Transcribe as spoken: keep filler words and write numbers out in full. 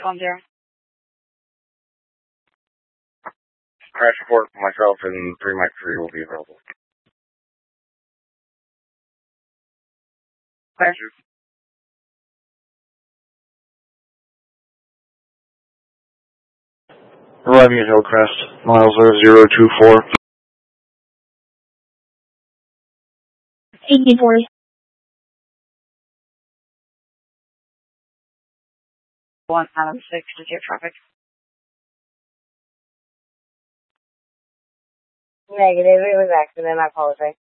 One zero. Crash report for myself and three Mike three will be available. Thank you. Arriving at Hillcrest, miles are zero two four. eighteen forty. One out of six to get traffic. Negative, it was accident, I apologize.